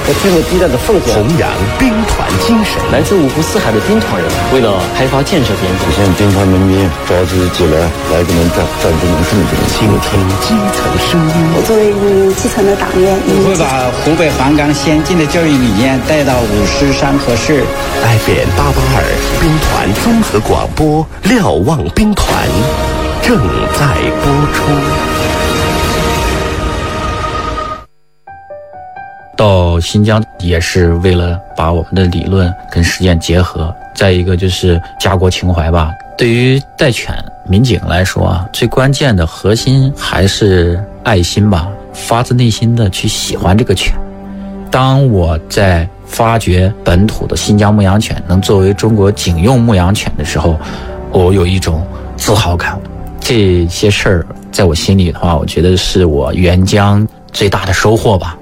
和巨额地带的奉献， 弘扬兵团精神。 来自五湖四海的兵团人，为了开发建设边疆， 向兵团人民召集起来，来给我们战争胜利。 倾听基层声音。 我作为一名基层的党员， 我会把湖北黄冈先进的教育理念带到五市、山河市。 FM 882兵团综合广播，瞭望兵团正在播出。 到新疆也是为了把我们的理论跟实践结合，再一个就是家国情怀吧。对于带犬民警来说啊，最关键的核心还是爱心吧，发自内心的去喜欢这个犬。当我在发掘本土的新疆牧羊犬能作为中国警用牧羊犬的时候，我有一种自豪感。这些事儿在我心里的话，我觉得是我援疆最大的收获吧。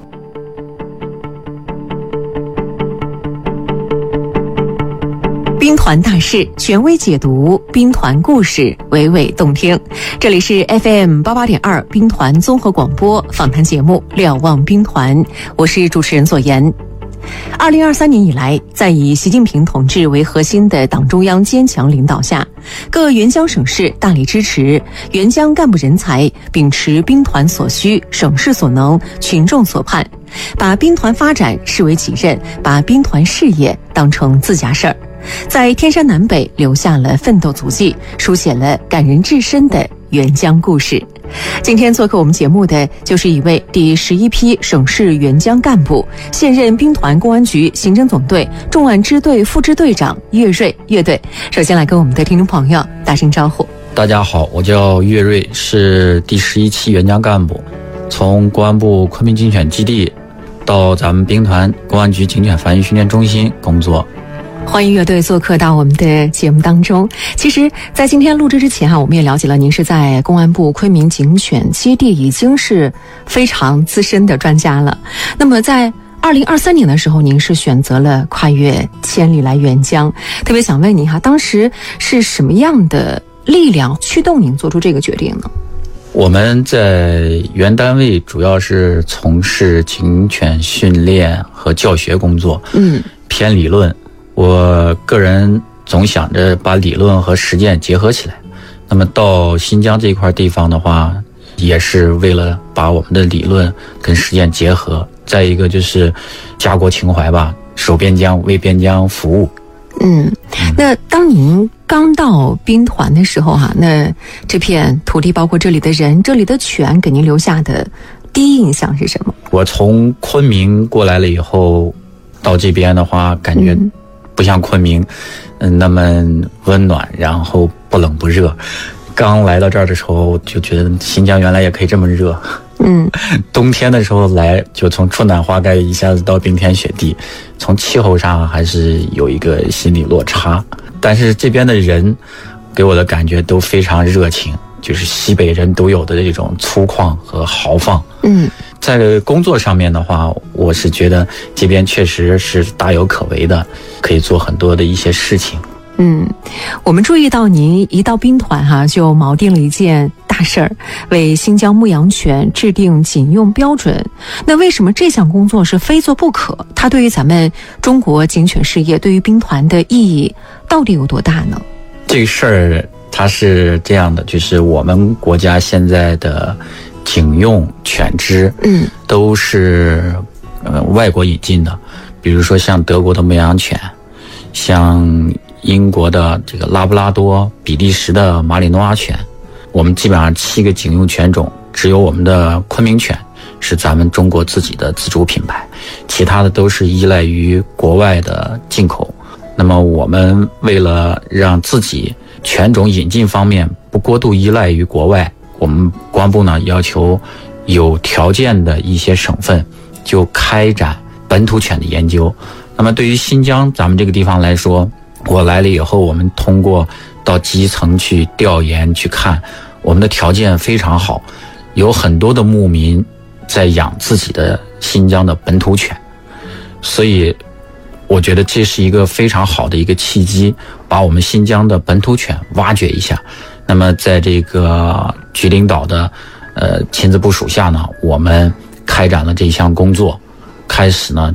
兵团大事，权威解读，兵团故事，娓娓动听。这里是 FM 88.2兵团综合广播访谈节目《瞭望兵团》，我是主持人左岩。2023年以来，在以习近平同志为核心的党中央坚强领导下，各援疆省市大力支持援疆干部人才秉持兵团所需、省市所能、群众所盼，把兵团发展视为己任，把兵团事业当成自家事儿，在天山南北留下了奋斗足迹，书写了感人至深的援疆故事。今天做客我们节目的就是一位第11批省市援疆干部，现任兵团公安局刑侦总队重案支队副支队长岳瑞。岳队，首先来跟我们的听众朋友打声招呼。 大家好，我叫岳瑞，是第11期援疆干部，从公安部昆明警犬基地到咱们兵团公安局警犬防疫训练中心工作。 欢迎乐队做客到我们的节目当中。其实在今天录制之前我们也了解了您是在公安部昆明警犬基地已经是非常资深的专家了。那么在2023年的时候，您是选择了跨越千里来援疆，特别想问您当时是什么样的力量驱动您做出这个决定呢？ 我们在原单位主要是从事警犬训练和教学工作，偏理论。我个人总想着把理论和实践结合起来，那么到新疆这块地方的话，也是为了把我们的理论跟实践结合，再一个就是家国情怀吧，守边疆，为边疆服务。 那当您刚到兵团的时候那这片土地包括这里的人，这里的犬给您留下的第一印象是什么？ 我从昆明过来了以后，到这边的话感觉不像昆明那么温暖，然后不冷不热。刚来到这儿的时候就觉得新疆原来也可以这么热。冬天的时候来，就从春暖花开一下子到冰天雪地，从气候上还是有一个心理落差。但是这边的人给我的感觉都非常热情，就是西北人都有的这种粗犷和豪放。在工作上面的话，我是觉得这边确实是大有可为的，可以做很多的一些事情。 我们注意到您一到兵团就锚定了一件大事儿，为新疆牧羊犬制定警用标准。那为什么这项工作是非做不可？它对于咱们中国警犬事业，对于兵团的意义到底有多大呢？ 这个事儿它是这样的，就是我们国家现在的警用犬只都是外国引进的，比如说像德国的牧羊犬，像英国的这个拉布拉多，比利时的马里诺阿犬。我们基本上7个警用犬种，只有我们的昆明犬是咱们中国自己的自主品牌，其他的都是依赖于国外的进口。那么我们为了让自己犬种引进方面不过度依赖于国外，我们公安部呢要求有条件的一些省份就开展本土犬的研究。那么对于新疆咱们这个地方来说，我来了以后，我们通过到基层去调研去看，我们的条件非常好，有很多的牧民在养自己的新疆的本土犬，所以我觉得这是一个非常好的一个契机，把我们新疆的本土犬挖掘一下。那么在这个局领导的亲自部署下呢，我们开展了这一项工作，开始呢